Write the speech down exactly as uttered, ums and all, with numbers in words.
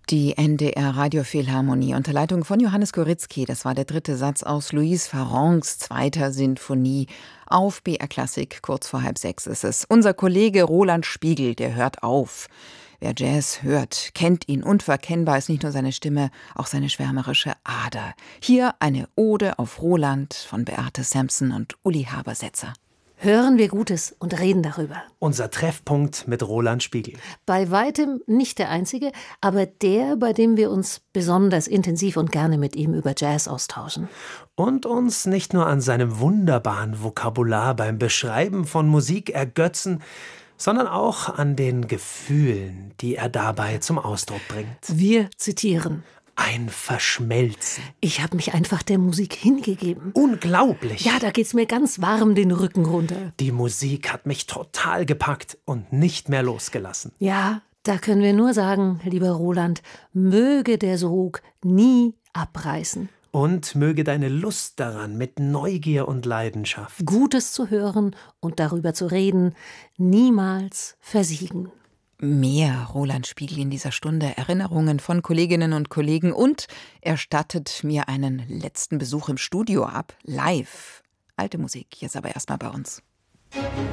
Die N D R Radiophilharmonie unter Leitung von Johannes Gorizki. Das war der dritte Satz aus Louise Farrencs zweiter Sinfonie auf B R Klassik. Kurz vor halb sechs ist es. Unser Kollege Roland Spiegel, der hört auf. Wer Jazz hört, kennt ihn. Unverkennbar ist nicht nur seine Stimme, auch seine schwärmerische Ader. Hier eine Ode auf Roland von Beate Sampson und Uli Habersetzer. Hören wir Gutes und reden darüber. Unser Treffpunkt mit Roland Spiegel. Bei weitem nicht der einzige, aber der, bei dem wir uns besonders intensiv und gerne mit ihm über Jazz austauschen. Und uns nicht nur an seinem wunderbaren Vokabular beim Beschreiben von Musik ergötzen, sondern auch an den Gefühlen, die er dabei zum Ausdruck bringt. Wir zitieren. Ein Verschmelzen. Ich habe mich einfach der Musik hingegeben. Unglaublich. Ja, da geht's mir ganz warm den Rücken runter. Die Musik hat mich total gepackt und nicht mehr losgelassen. Ja, da können wir nur sagen, lieber Roland, möge der Sog nie abreißen. Und möge deine Lust daran mit Neugier und Leidenschaft, Gutes zu hören und darüber zu reden, niemals versiegen. Mehr Roland Spiegel in dieser Stunde, Erinnerungen von Kolleginnen und Kollegen, und er stattet mir einen letzten Besuch im Studio ab, live. Alte Musik, jetzt aber erstmal bei uns.